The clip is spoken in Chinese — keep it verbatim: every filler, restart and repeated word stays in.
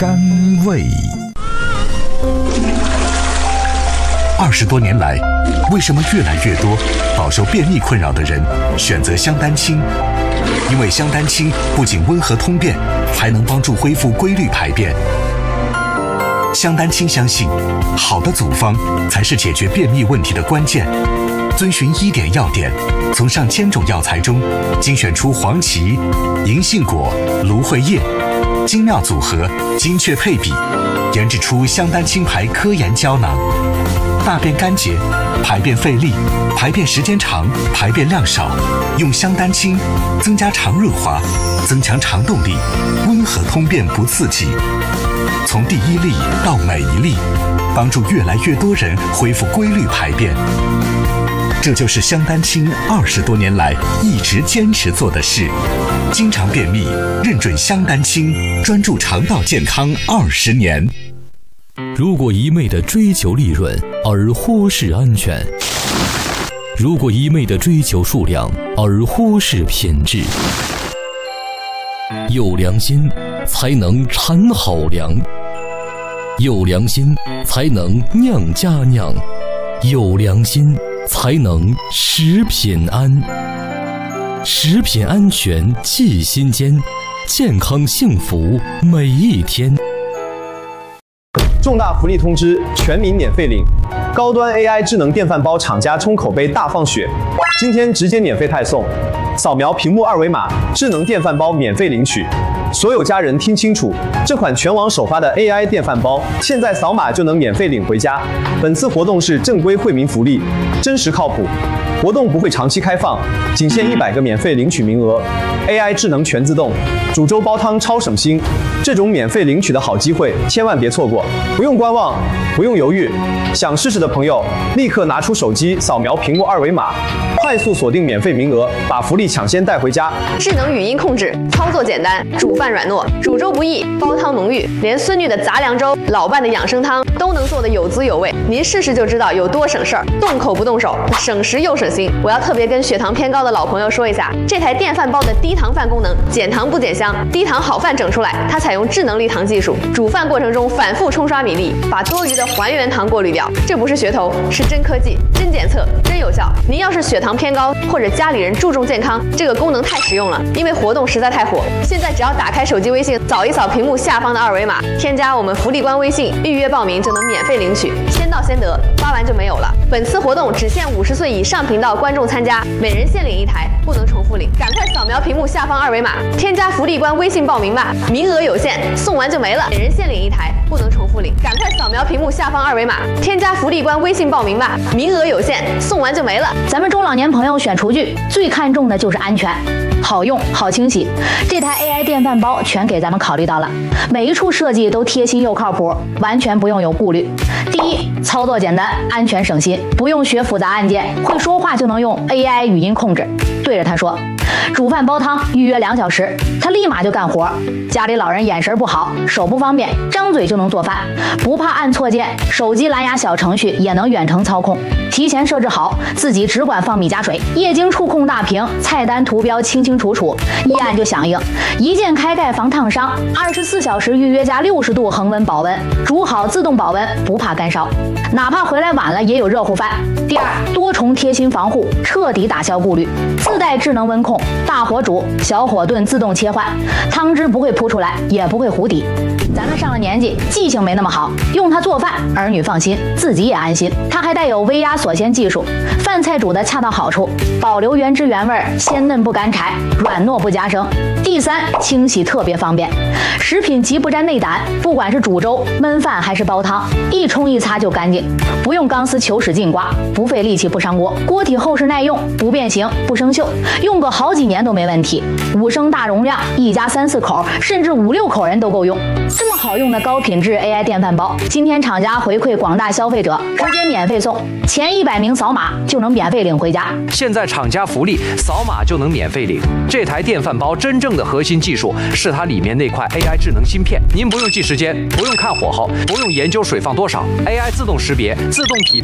甘味。二十多年来，为什么越来越多饱受便秘困扰的人选择香丹清？因为香丹清不仅温和通便，还能帮助恢复规律排便。香丹清相信，好的组方才是解决便秘问题的关键。遵循医典要点，从上千种药材中精选出黄芪、银杏果、芦荟叶，精妙组合，精确配比，研制出香丹清牌科研胶囊。大便干结、排便费力、排便时间长、排便量少，用香丹清增加肠润滑，增强肠动力，温和通便不刺激。从第一粒到每一粒，帮助越来越多人恢复规律排便。这就是香丹清二十多年来一直坚持做的事。经常便秘，认准香丹清，专注肠道健康二十年。 如果一味地追求利润而忽视安全，如果一味地追求数量而忽视品质，有良心才能产好粮，有良心才能酿佳酿，有良心才能食品安。食品安全记心间，健康幸福每一天。 重大福利通知，全民免费领！高端 A I 智能电饭煲厂家冲口碑大放血，今天直接免费派送，扫描屏幕二维码，智能电饭煲免费领取。所有家人听清楚，这款全网首发的 A I 电饭煲，现在扫码就能免费领回家。本次活动是正规惠民福利，真实靠谱。活动不会长期开放，仅限一百个免费领取名额。A I 智能全自动，煮粥煲汤超省心。这种免费领取的好机会，千万别错过！不用观望，不用犹豫，想试试的朋友，立刻拿出手机扫描屏幕二维码，快速锁定免费名额，把福利抢先带回家。 智能语音控制，操作简单，煮饭软糯，煮粥不易，煲汤浓郁，连孙女的杂粮粥、老伴的养生汤都能做得有滋有味。您试试就知道有多省事儿，动口不动手，省时又省心。我要特别跟血糖偏高的老朋友说一下，这台电饭煲的低糖饭功能，减糖不减香，低糖好饭整出来。它采用智能立糖技术，煮饭过程中反复冲刷米粒，把多余的还原糖过滤掉。这不是噱头，是真科技、真检测、真有效。您要是血糖偏高，或者家里人注重健康，这个功能太实用了，因为活动实在太火。现在只要打开手机微信，扫一扫屏幕下方的二维码，添加我们福利官微信，预约报名就能免费领取，先到先得，发完就没有了。本次活动只限五十岁以上频道观众参加，每人限领一台，不能重复领。赶快扫描屏幕下方二维码，添加福利官微信报名吧，名额有限，送完就没了，每人限领一台，不能重复领。赶快扫描屏幕下方二维码，添加福利官微信报名吧，名额有限，送完就没了。 咱们中老年朋友选厨具最看重的就是安全，好用好清洗。这台 A I 电饭煲全给咱们考虑到了，每一处设计都贴心又靠谱，完全不用有顾虑。第一，操作简单，安全省心，不用学复杂按键，会说话就能用 A I 语音控制，对着它说煮饭煲汤，预约两小时，它立马就干活。家里老人眼神不好，手不方便，张嘴就能做饭，不怕按错键，手机蓝牙小程序也能远程操控，提前设置好，自己只管放米加水，液晶触控大屏，菜单图标清清楚楚，一按就响应，一键开盖防烫伤，二十四小时预约加六十度恒温保温，煮好自动保温，不怕干烧，哪怕回来晚了也有热乎饭。第二，多重贴心防护，彻底打消顾虑，自带智能温控，大火煮，小火炖自动切换，汤汁不会扑出来，也不会糊底。咱们上了年纪，记性没那么好，用它做饭，儿女放心，自己也安心。它还带有微压锁鲜技术，饭菜煮的恰到好处，保留原汁原味，鲜嫩不干柴，软糯不夹生。第三，清洗特别方便，食品极不沾内胆，不管是煮粥、焖饭还是煲汤，一冲一擦就干净，不用钢丝球使劲刮，不费力气不伤锅，锅体厚实耐用，不变形不生锈，用个好几年都没问题。五升大容量，一家三四口甚至五六口人都够用。这么好用的高品质 A I 电饭煲，今天厂家回馈广大消费者，直接免费送，前一百名扫码就能免费领回家。 现在厂家福利，扫码就能免费领。这台电饭煲真正的核心技术是它里面那块 A I 智能芯片，您不用记时间，不用看火候，不用研究水放多少 ，A I 自动识别、自动匹配。